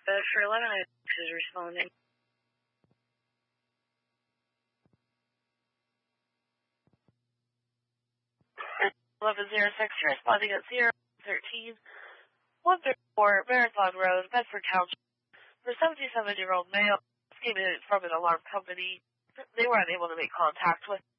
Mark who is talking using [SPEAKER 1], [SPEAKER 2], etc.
[SPEAKER 1] For 11, is responding. 1106, you're responding at 013 134 Marathon Road, Bedford Township. For 77-year-old male, came in from an alarm company. They were unable to make contact with